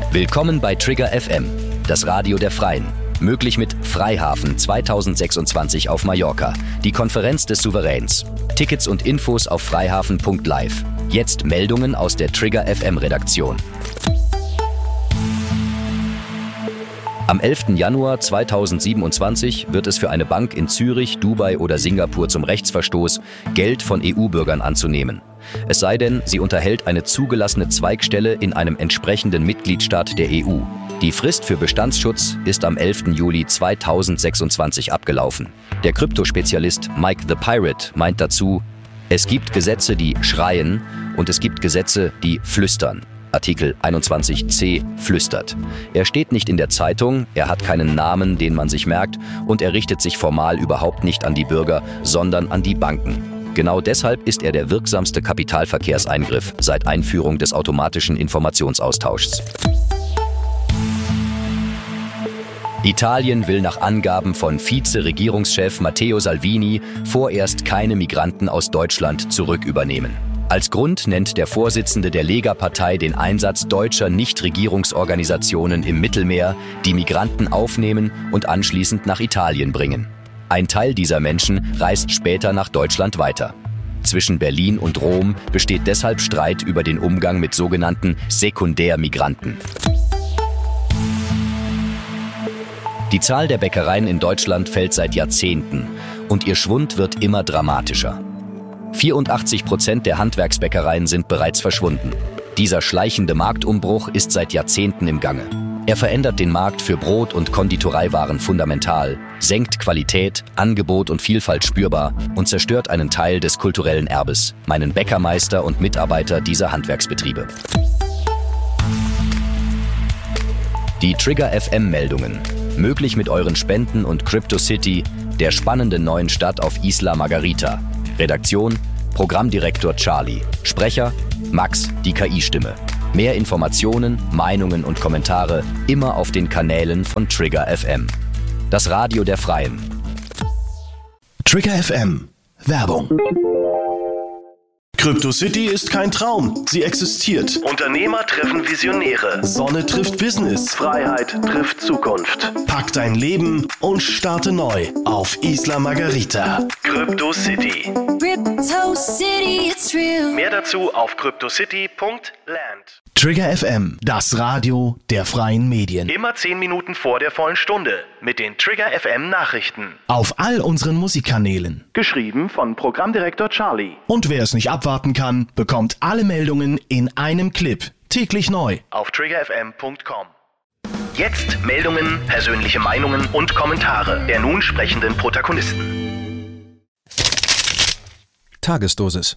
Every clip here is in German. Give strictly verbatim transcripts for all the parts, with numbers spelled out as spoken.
Willkommen bei Trigger F M, das Radio der Freien. Möglich mit Freihafen zweitausendsechsundzwanzig auf Mallorca, die Konferenz des Souveräns. Tickets und Infos auf freihafen punkt live. Jetzt Meldungen aus der Trigger F M-Redaktion. Am elften Januar zweitausendsiebenundzwanzig wird es für eine Bank in Zürich, Dubai oder Singapur zum Rechtsverstoß, Geld von E U-Bürgern anzunehmen. Es sei denn, sie unterhält eine zugelassene Zweigstelle in einem entsprechenden Mitgliedstaat der E U. Die Frist für Bestandsschutz ist am elften Juli zweitausendsechsundzwanzig abgelaufen. Der Kryptospezialist Mike the Pirate meint dazu, es gibt Gesetze, die schreien und es gibt Gesetze, die flüstern. Artikel einundzwanzig c flüstert. Er steht nicht in der Zeitung, er hat keinen Namen, den man sich merkt, und er richtet sich formal überhaupt nicht an die Bürger, sondern an die Banken. Genau deshalb ist er der wirksamste Kapitalverkehrseingriff seit Einführung des automatischen Informationsaustauschs. Italien will nach Angaben von Vize-Regierungschef Matteo Salvini vorerst keine Migranten aus Deutschland zurückübernehmen. Als Grund nennt der Vorsitzende der Lega-Partei den Einsatz deutscher Nichtregierungsorganisationen im Mittelmeer, die Migranten aufnehmen und anschließend nach Italien bringen. Ein Teil dieser Menschen reist später nach Deutschland weiter. Zwischen Berlin und Rom besteht deshalb Streit über den Umgang mit sogenannten Sekundärmigranten. Die Zahl der Bäckereien in Deutschland fällt seit Jahrzehnten und ihr Schwund wird immer dramatischer. vierundachtzig Prozent der Handwerksbäckereien sind bereits verschwunden. Dieser schleichende Marktumbruch ist seit Jahrzehnten im Gange. Er verändert den Markt für Brot- und Konditoreiwaren fundamental, senkt Qualität, Angebot und Vielfalt spürbar und zerstört einen Teil des kulturellen Erbes, meinen Bäckermeister und Mitarbeiter dieser Handwerksbetriebe. Die Trigger F M-Meldungen. Möglich mit euren Spenden und CryptoCity, der spannenden neuen Stadt auf Isla Margarita. Redaktion, Programmdirektor Charlie. Sprecher, Max, die K I-Stimme. Mehr Informationen, Meinungen und Kommentare immer auf den Kanälen von Trigger F M. Das Radio der Freien. Trigger F M. Werbung. CryptoCity ist kein Traum, sie existiert. Unternehmer treffen Visionäre. Sonne trifft Business. Freiheit trifft Zukunft. Pack dein Leben und starte neu auf Isla Margarita. CryptoCity. Crypto City, it's real. Mehr dazu auf cryptocity punkt land. Trigger F M, das Radio der freien Medien. Immer zehn Minuten vor der vollen Stunde mit den Trigger F M Nachrichten. Auf all unseren Musikkanälen. Geschrieben von Programmdirektor Charlie. Und wer es nicht abwarten kann, bekommt alle Meldungen in einem Clip. Täglich neu. Auf trigger f m punkt com. Jetzt Meldungen, persönliche Meinungen und Kommentare der nun sprechenden Protagonisten. Tagesdosis.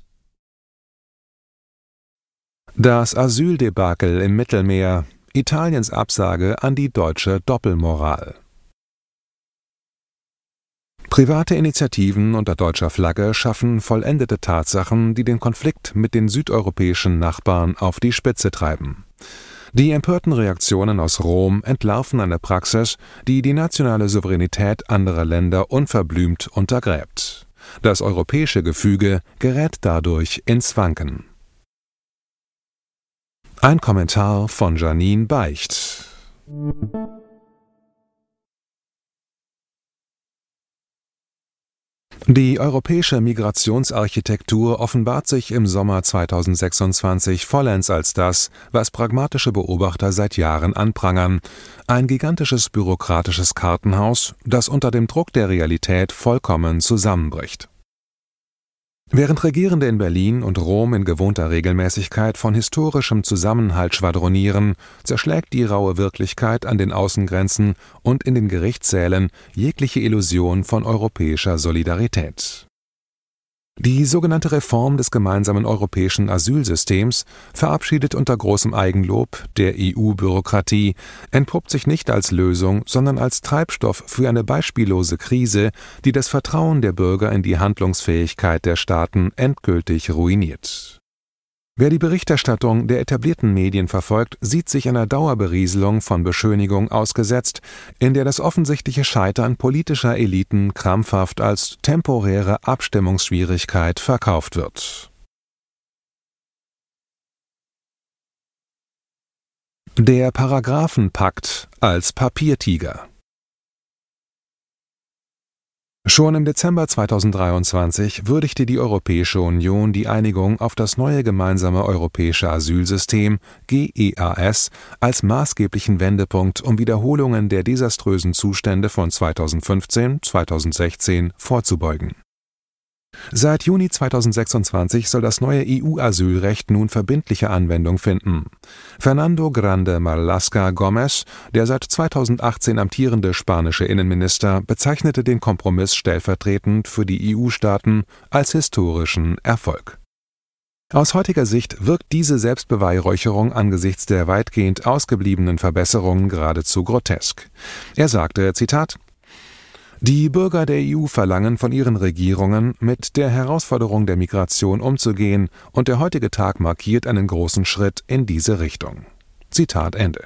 Das Asyldebakel im Mittelmeer, Italiens Absage an die deutsche Doppelmoral. Private Initiativen unter deutscher Flagge schaffen vollendete Tatsachen, die den Konflikt mit den südeuropäischen Nachbarn auf die Spitze treiben. Die empörten Reaktionen aus Rom entlarven eine Praxis, die die nationale Souveränität anderer Länder unverblümt untergräbt. Das europäische Gefüge gerät dadurch ins Wanken. Ein Kommentar von Janine Beicht. Die europäische Migrationsarchitektur offenbart sich im Sommer zweitausendsechsundzwanzig vollends als das, was pragmatische Beobachter seit Jahren anprangern: ein gigantisches bürokratisches Kartenhaus, das unter dem Druck der Realität vollkommen zusammenbricht. Während Regierende in Berlin und Rom in gewohnter Regelmäßigkeit von historischem Zusammenhalt schwadronieren, zerschlägt die raue Wirklichkeit an den Außengrenzen und in den Gerichtssälen jegliche Illusion von europäischer Solidarität. Die sogenannte Reform des gemeinsamen europäischen Asylsystems, verabschiedet unter großem Eigenlob der E U-Bürokratie, entpuppt sich nicht als Lösung, sondern als Treibstoff für eine beispiellose Krise, die das Vertrauen der Bürger in die Handlungsfähigkeit der Staaten endgültig ruiniert. Wer die Berichterstattung der etablierten Medien verfolgt, sieht sich einer Dauerberieselung von Beschönigung ausgesetzt, in der das offensichtliche Scheitern politischer Eliten krampfhaft als temporäre Abstimmungsschwierigkeit verkauft wird. Der Paragraphenpakt als Papiertiger. Schon im Dezember zweitausenddreiundzwanzig würdigte die Europäische Union die Einigung auf das neue gemeinsame europäische Asylsystem G E A S als maßgeblichen Wendepunkt, um Wiederholungen der desaströsen Zustände von zweitausendfünfzehn bis zweitausendsechzehn vorzubeugen. Seit Juni zweitausendsechsundzwanzig soll das neue E U-Asylrecht nun verbindliche Anwendung finden. Fernando Grande Marlaska Gómez, der seit zweitausendachtzehn amtierende spanische Innenminister, bezeichnete den Kompromiss stellvertretend für die E U-Staaten als historischen Erfolg. Aus heutiger Sicht wirkt diese Selbstbeweihräucherung angesichts der weitgehend ausgebliebenen Verbesserungen geradezu grotesk. Er sagte, Zitat, Die Bürger der E U verlangen von ihren Regierungen, mit der Herausforderung der Migration umzugehen, und der heutige Tag markiert einen großen Schritt in diese Richtung. Zitat Ende.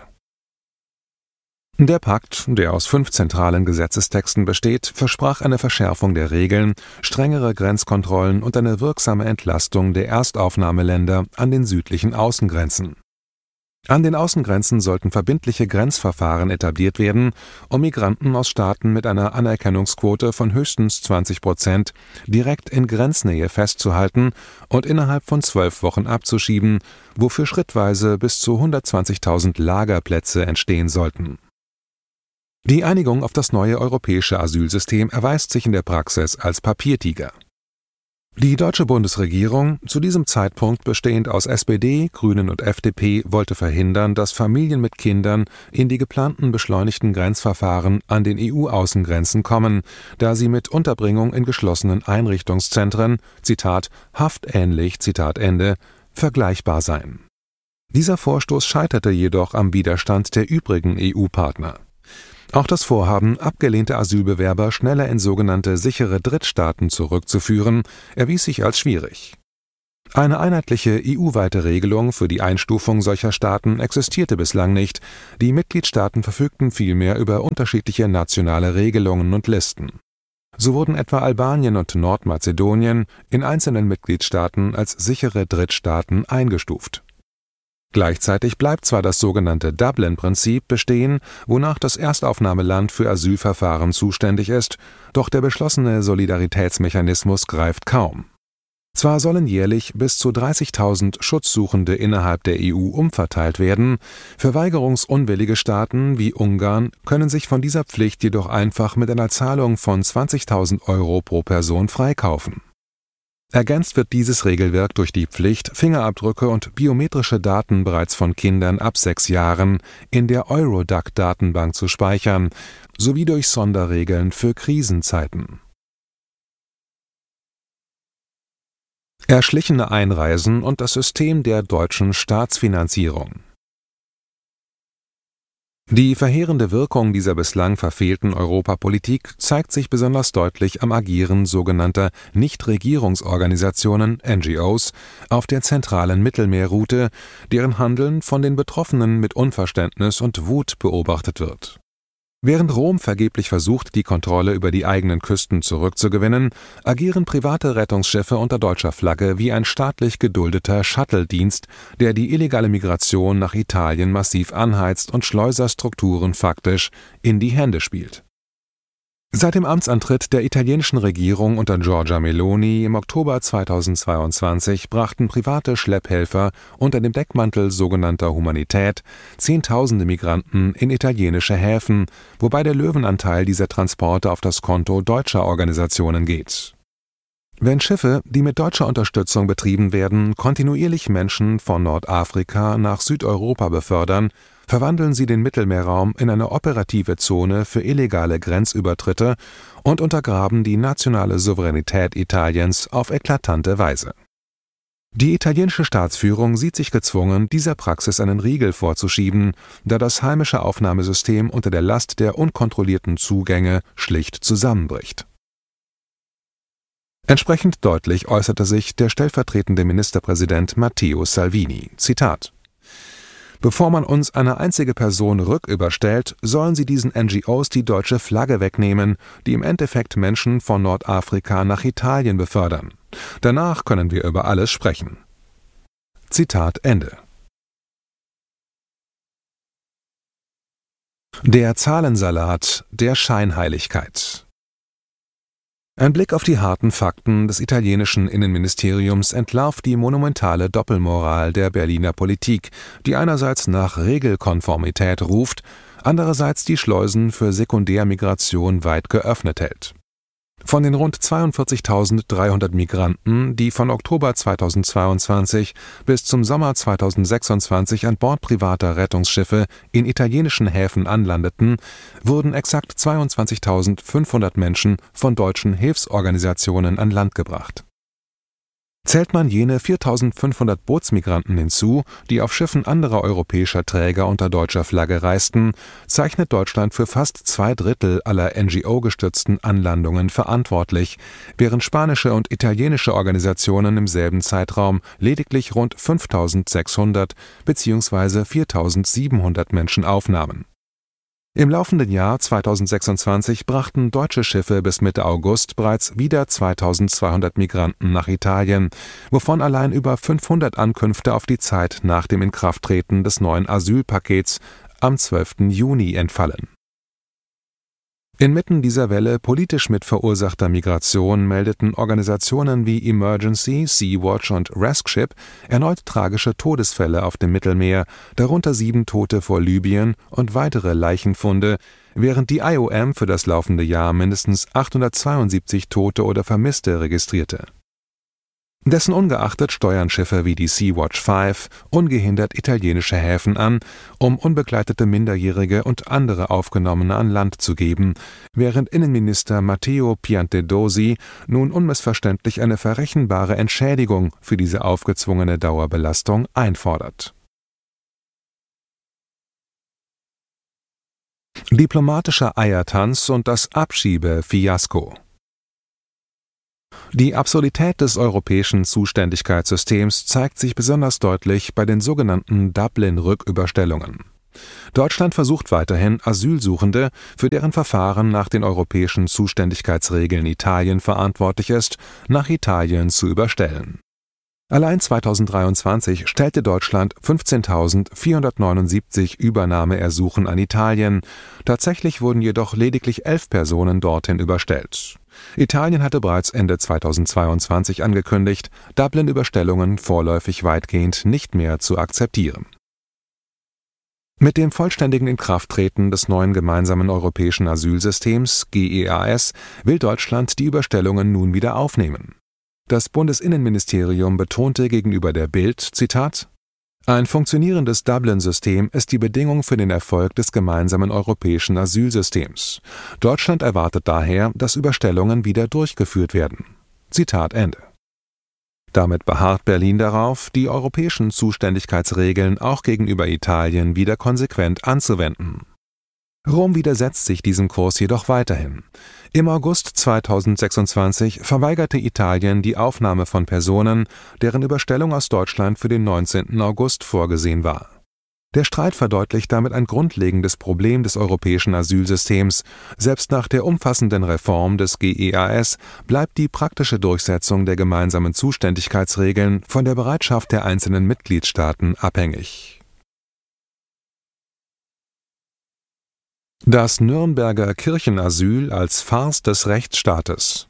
Der Pakt, der aus fünf zentralen Gesetzestexten besteht, versprach eine Verschärfung der Regeln, strengere Grenzkontrollen und eine wirksame Entlastung der Erstaufnahmeländer an den südlichen Außengrenzen. An den Außengrenzen sollten verbindliche Grenzverfahren etabliert werden, um Migranten aus Staaten mit einer Anerkennungsquote von höchstens zwanzig Prozent direkt in Grenznähe festzuhalten und innerhalb von zwölf Wochen abzuschieben, wofür schrittweise bis zu hundertzwanzigtausend Lagerplätze entstehen sollten. Die Einigung auf das neue europäische Asylsystem erweist sich in der Praxis als Papiertiger. Die deutsche Bundesregierung, zu diesem Zeitpunkt bestehend aus S P D, Grünen und F D P, wollte verhindern, dass Familien mit Kindern in die geplanten beschleunigten Grenzverfahren an den E U-Außengrenzen kommen, da sie mit Unterbringung in geschlossenen Einrichtungszentren, Zitat, haftähnlich, Zitat Ende, vergleichbar seien. Dieser Vorstoß scheiterte jedoch am Widerstand der übrigen E U-Partner. Auch das Vorhaben, abgelehnte Asylbewerber schneller in sogenannte sichere Drittstaaten zurückzuführen, erwies sich als schwierig. Eine einheitliche E U-weite Regelung für die Einstufung solcher Staaten existierte bislang nicht, die Mitgliedstaaten verfügten vielmehr über unterschiedliche nationale Regelungen und Listen. So wurden etwa Albanien und Nordmazedonien in einzelnen Mitgliedstaaten als sichere Drittstaaten eingestuft. Gleichzeitig bleibt zwar das sogenannte Dublin-Prinzip bestehen, wonach das Erstaufnahmeland für Asylverfahren zuständig ist, doch der beschlossene Solidaritätsmechanismus greift kaum. Zwar sollen jährlich bis zu dreißigtausend Schutzsuchende innerhalb der E U umverteilt werden, verweigerungsunwillige Staaten wie Ungarn können sich von dieser Pflicht jedoch einfach mit einer Zahlung von zwanzigtausend Euro pro Person freikaufen. Ergänzt wird dieses Regelwerk durch die Pflicht, Fingerabdrücke und biometrische Daten bereits von Kindern ab sechs Jahren in der Eurodac-Datenbank zu speichern, sowie durch Sonderregeln für Krisenzeiten. Erschlichene Einreisen und das System der deutschen Staatsfinanzierung. Die verheerende Wirkung dieser bislang verfehlten Europapolitik zeigt sich besonders deutlich am Agieren sogenannter Nichtregierungsorganisationen N G Os auf der zentralen Mittelmeerroute, deren Handeln von den Betroffenen mit Unverständnis und Wut beobachtet wird. Während Rom vergeblich versucht, die Kontrolle über die eigenen Küsten zurückzugewinnen, agieren private Rettungsschiffe unter deutscher Flagge wie ein staatlich geduldeter Shuttle-Dienst, der die illegale Migration nach Italien massiv anheizt und Schleuserstrukturen faktisch in die Hände spielt. Seit dem Amtsantritt der italienischen Regierung unter Giorgia Meloni im Oktober zweitausendzweiundzwanzig brachten private Schlepphelfer unter dem Deckmantel sogenannter Humanität Zehntausende Migranten in italienische Häfen, wobei der Löwenanteil dieser Transporte auf das Konto deutscher Organisationen geht. Wenn Schiffe, die mit deutscher Unterstützung betrieben werden, kontinuierlich Menschen von Nordafrika nach Südeuropa befördern, verwandeln sie den Mittelmeerraum in eine operative Zone für illegale Grenzübertritte und untergraben die nationale Souveränität Italiens auf eklatante Weise. Die italienische Staatsführung sieht sich gezwungen, dieser Praxis einen Riegel vorzuschieben, da das heimische Aufnahmesystem unter der Last der unkontrollierten Zugänge schlicht zusammenbricht. Entsprechend deutlich äußerte sich der stellvertretende Ministerpräsident Matteo Salvini, Zitat: Bevor man uns eine einzige Person rücküberstellt, sollen sie diesen N G Os die deutsche Flagge wegnehmen, die im Endeffekt Menschen von Nordafrika nach Italien befördern. Danach können wir über alles sprechen. Zitat Ende. Der Zahlensalat der Scheinheiligkeit. Ein Blick auf die harten Fakten des italienischen Innenministeriums entlarvt die monumentale Doppelmoral der Berliner Politik, die einerseits nach Regelkonformität ruft, andererseits die Schleusen für Sekundärmigration weit geöffnet hält. Von den rund zweiundvierzigtausenddreihundert Migranten, die von Oktober zweitausendzweiundzwanzig bis zum Sommer zweitausendsechsundzwanzig an Bord privater Rettungsschiffe in italienischen Häfen anlandeten, wurden exakt zweiundzwanzigtausendfünfhundert Menschen von deutschen Hilfsorganisationen an Land gebracht. Zählt man jene viertausendfünfhundert Bootsmigranten hinzu, die auf Schiffen anderer europäischer Träger unter deutscher Flagge reisten, zeichnet Deutschland für fast zwei Drittel aller N G O-gestützten Anlandungen verantwortlich, während spanische und italienische Organisationen im selben Zeitraum lediglich rund fünftausendsechshundert bzw. viertausendsiebenhundert Menschen aufnahmen. Im laufenden Jahr zweitausendsechsundzwanzig brachten deutsche Schiffe bis Mitte August bereits wieder zweitausendzweihundert Migranten nach Italien, wovon allein über fünfhundert Ankünfte auf die Zeit nach dem Inkrafttreten des neuen Asylpakets am zwölften Juni entfallen. Inmitten dieser Welle politisch mit verursachter Migration meldeten Organisationen wie Emergency, Sea-Watch und Rescship erneut tragische Todesfälle auf dem Mittelmeer, darunter sieben Tote vor Libyen und weitere Leichenfunde, während die I O M für das laufende Jahr mindestens achthundertzweiundsiebzig Tote oder Vermisste registrierte. Dessen ungeachtet steuern Schiffe wie die Sea-Watch fünf ungehindert italienische Häfen an, um unbegleitete Minderjährige und andere Aufgenommene an Land zu geben, während Innenminister Matteo Piantedosi nun unmissverständlich eine verrechenbare Entschädigung für diese aufgezwungene Dauerbelastung einfordert. Diplomatischer Eiertanz und das Abschiebefiasko. Die Absurdität des europäischen Zuständigkeitssystems zeigt sich besonders deutlich bei den sogenannten Dublin-Rücküberstellungen. Deutschland versucht weiterhin, Asylsuchende, für deren Verfahren nach den europäischen Zuständigkeitsregeln Italien verantwortlich ist, nach Italien zu überstellen. Allein zweitausenddreiundzwanzig stellte Deutschland fünfzehntausendvierhundertneunundsiebzig Übernahmeersuchen an Italien, tatsächlich wurden jedoch lediglich elf Personen dorthin überstellt. Italien hatte bereits Ende zweitausendzweiundzwanzig angekündigt, Dublin-Überstellungen vorläufig weitgehend nicht mehr zu akzeptieren. Mit dem vollständigen Inkrafttreten des neuen gemeinsamen europäischen Asylsystems G E A S will Deutschland die Überstellungen nun wieder aufnehmen. Das Bundesinnenministerium betonte gegenüber der Bild, Zitat, ein funktionierendes Dublin-System ist die Bedingung für den Erfolg des gemeinsamen europäischen Asylsystems. Deutschland erwartet daher, dass Überstellungen wieder durchgeführt werden. Zitat Ende. Damit beharrt Berlin darauf, die europäischen Zuständigkeitsregeln auch gegenüber Italien wieder konsequent anzuwenden. Rom widersetzt sich diesem Kurs jedoch weiterhin. Im August zweitausendsechsundzwanzig verweigerte Italien die Aufnahme von Personen, deren Überstellung aus Deutschland für den neunzehnten August vorgesehen war. Der Streit verdeutlicht damit ein grundlegendes Problem des europäischen Asylsystems. Selbst nach der umfassenden Reform des G E A S bleibt die praktische Durchsetzung der gemeinsamen Zuständigkeitsregeln von der Bereitschaft der einzelnen Mitgliedstaaten abhängig. Das Nürnberger Kirchenasyl als Farce des Rechtsstaates.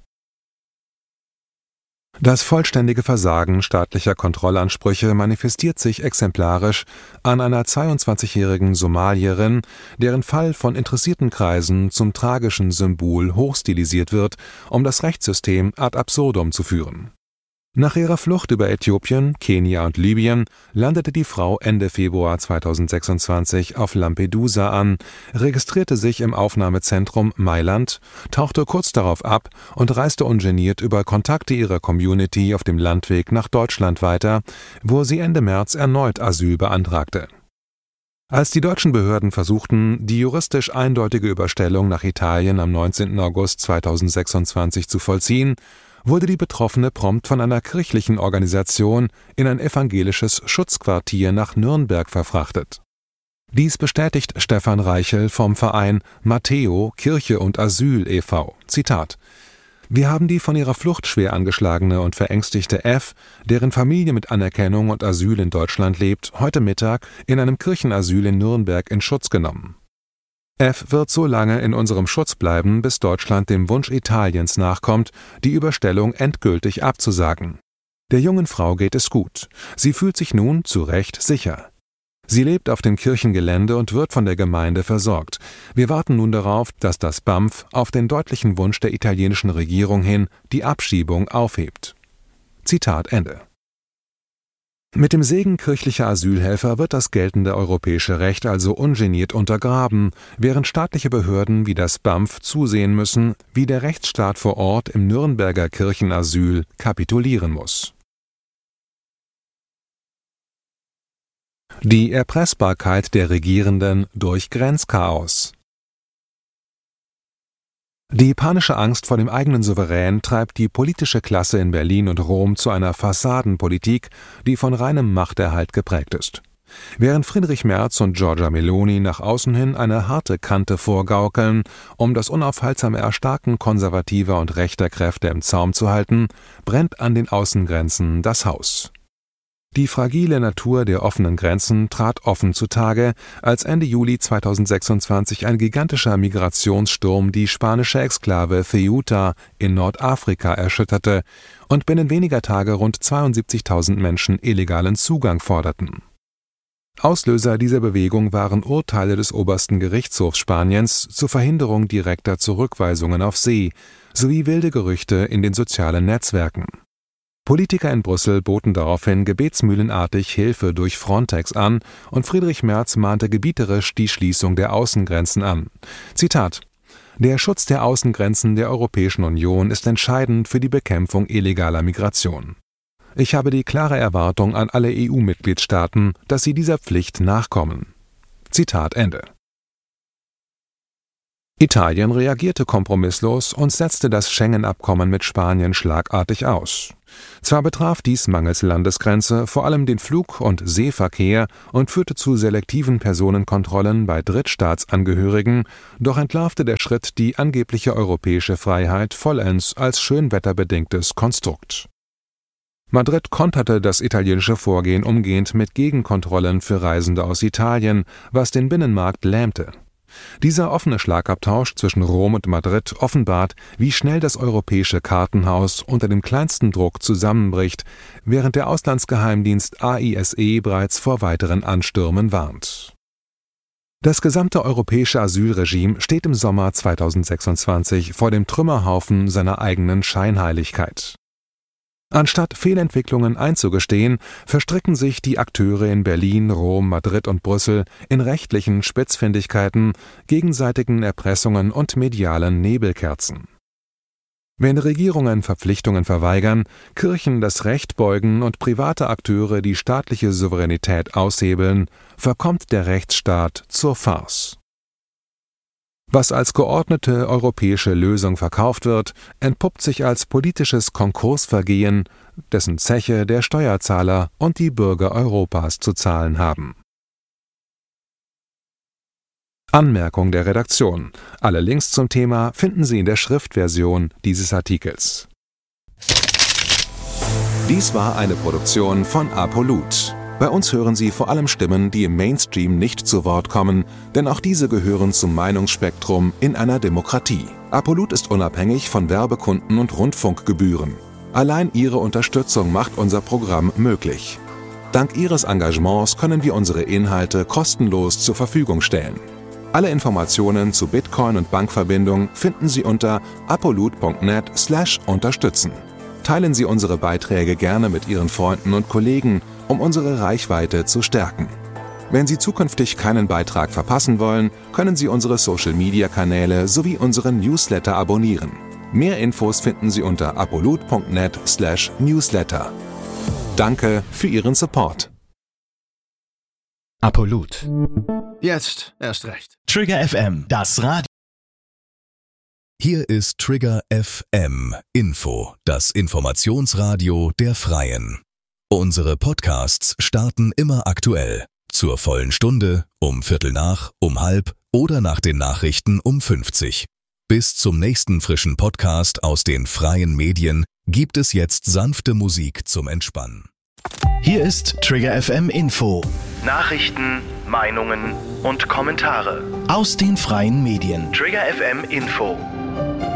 Das vollständige Versagen staatlicher Kontrollansprüche manifestiert sich exemplarisch an einer zweiundzwanzigjährigen Somalierin, deren Fall von interessierten Kreisen zum tragischen Symbol hochstilisiert wird, um das Rechtssystem ad absurdum zu führen. Nach ihrer Flucht über Äthiopien, Kenia und Libyen landete die Frau Ende Februar zweitausendsechsundzwanzig auf Lampedusa an, registrierte sich im Aufnahmezentrum Mailand, tauchte kurz darauf ab und reiste ungeniert über Kontakte ihrer Community auf dem Landweg nach Deutschland weiter, wo sie Ende März erneut Asyl beantragte. Als die deutschen Behörden versuchten, die juristisch eindeutige Überstellung nach Italien am neunzehnten August zweitausendsechsundzwanzig zu vollziehen, wurde die Betroffene prompt von einer kirchlichen Organisation in ein evangelisches Schutzquartier nach Nürnberg verfrachtet. Dies bestätigt Stefan Reichel vom Verein Matteo Kirche und Asyl e V Zitat: Wir haben die von ihrer Flucht schwer angeschlagene und verängstigte F, deren Familie mit Anerkennung und Asyl in Deutschland lebt, heute Mittag in einem Kirchenasyl in Nürnberg in Schutz genommen. F wird so lange in unserem Schutz bleiben, bis Deutschland dem Wunsch Italiens nachkommt, die Überstellung endgültig abzusagen. Der jungen Frau geht es gut. Sie fühlt sich nun zu Recht sicher. Sie lebt auf dem Kirchengelände und wird von der Gemeinde versorgt. Wir warten nun darauf, dass das B A M F auf den deutlichen Wunsch der italienischen Regierung hin die Abschiebung aufhebt. Zitat Ende. Mit dem Segen kirchlicher Asylhelfer wird das geltende europäische Recht also ungeniert untergraben, während staatliche Behörden wie das B A M F zusehen müssen, wie der Rechtsstaat vor Ort im Nürnberger Kirchenasyl kapitulieren muss. Die Erpressbarkeit der Regierenden durch Grenzchaos. Die panische Angst vor dem eigenen Souverän treibt die politische Klasse in Berlin und Rom zu einer Fassadenpolitik, die von reinem Machterhalt geprägt ist. Während Friedrich Merz und Giorgia Meloni nach außen hin eine harte Kante vorgaukeln, um das unaufhaltsame Erstarken konservativer und rechter Kräfte im Zaum zu halten, brennt an den Außengrenzen das Haus. Die fragile Natur der offenen Grenzen trat offen zutage, als Ende Juli zweitausendsechsundzwanzig ein gigantischer Migrationssturm die spanische Exklave Ceuta in Nordafrika erschütterte und binnen weniger Tage rund zweiundsiebzigtausend Menschen illegalen Zugang forderten. Auslöser dieser Bewegung waren Urteile des obersten Gerichtshofs Spaniens zur Verhinderung direkter Zurückweisungen auf See sowie wilde Gerüchte in den sozialen Netzwerken. Politiker in Brüssel boten daraufhin gebetsmühlenartig Hilfe durch Frontex an und Friedrich Merz mahnte gebieterisch die Schließung der Außengrenzen an. Zitat: Der Schutz der Außengrenzen der Europäischen Union ist entscheidend für die Bekämpfung illegaler Migration. Ich habe die klare Erwartung an alle E U-Mitgliedstaaten, dass sie dieser Pflicht nachkommen. Zitat Ende. Italien reagierte kompromisslos und setzte das Schengen-Abkommen mit Spanien schlagartig aus. Zwar betraf dies mangels Landesgrenze vor allem den Flug- und Seeverkehr und führte zu selektiven Personenkontrollen bei Drittstaatsangehörigen, doch entlarvte der Schritt die angebliche europäische Freiheit vollends als schönwetterbedingtes Konstrukt. Madrid konterte das italienische Vorgehen umgehend mit Gegenkontrollen für Reisende aus Italien, was den Binnenmarkt lähmte. Dieser offene Schlagabtausch zwischen Rom und Madrid offenbart, wie schnell das europäische Kartenhaus unter dem kleinsten Druck zusammenbricht, während der Auslandsgeheimdienst A I S E bereits vor weiteren Anstürmen warnt. Das gesamte europäische Asylregime steht im Sommer zweitausendsechsundzwanzig vor dem Trümmerhaufen seiner eigenen Scheinheiligkeit. Anstatt Fehlentwicklungen einzugestehen, verstricken sich die Akteure in Berlin, Rom, Madrid und Brüssel in rechtlichen Spitzfindigkeiten, gegenseitigen Erpressungen und medialen Nebelkerzen. Wenn Regierungen Verpflichtungen verweigern, Kirchen das Recht beugen und private Akteure die staatliche Souveränität aushebeln, verkommt der Rechtsstaat zur Farce. Was als geordnete europäische Lösung verkauft wird, entpuppt sich als politisches Konkursvergehen, dessen Zeche der Steuerzahler und die Bürger Europas zu zahlen haben. Anmerkung der Redaktion: Alle Links zum Thema finden Sie in der Schriftversion dieses Artikels. Dies war eine Produktion von Apolut. Bei uns hören Sie vor allem Stimmen, die im Mainstream nicht zu Wort kommen, denn auch diese gehören zum Meinungsspektrum in einer Demokratie. Apolut ist unabhängig von Werbekunden und Rundfunkgebühren. Allein Ihre Unterstützung macht unser Programm möglich. Dank Ihres Engagements können wir unsere Inhalte kostenlos zur Verfügung stellen. Alle Informationen zu Bitcoin und Bankverbindung finden Sie unter apolut punkt net slash unterstützen. Teilen Sie unsere Beiträge gerne mit Ihren Freunden und Kollegen, um unsere Reichweite zu stärken. Wenn Sie zukünftig keinen Beitrag verpassen wollen, können Sie unsere Social-Media-Kanäle sowie unseren Newsletter abonnieren. Mehr Infos finden Sie unter apolut punkt net slash newsletter. Danke für Ihren Support. Apolut. Jetzt erst recht. Trigger F M, das Radio. Hier ist Trigger F M Info, das Informationsradio der Freien. Unsere Podcasts starten immer aktuell. Zur vollen Stunde, um Viertel nach, um halb oder nach den Nachrichten um fünfzig. Bis zum nächsten frischen Podcast aus den freien Medien gibt es jetzt sanfte Musik zum Entspannen. Hier ist Trigger F M Info. Nachrichten Meinungen und Kommentare aus den freien Medien. Trigger F M Info